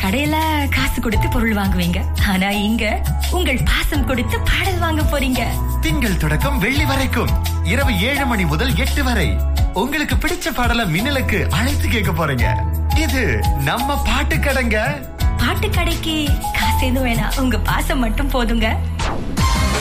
கடையில காசு கொடுத்து பொருள் வாங்குவீங்க, ஆனா இங்க உங்கள் பாசம் கொடுத்து பாடல் வாங்க போறீங்க. திங்கள் தொடக்கம் வெள்ளி வரைக்கும் இரவு 7 மணி முதல் 8 வரை உங்களுக்கு பிடிச்ச பாடலை மின்னலுக்கு அழைத்து கேட்க போறீங்க. இது நம்ம பாட்டு கடைங்க. பாட்டு கடைக்கு காசு எதுவும் வேணாம், உங்க பாசம் மட்டும் போதுங்க.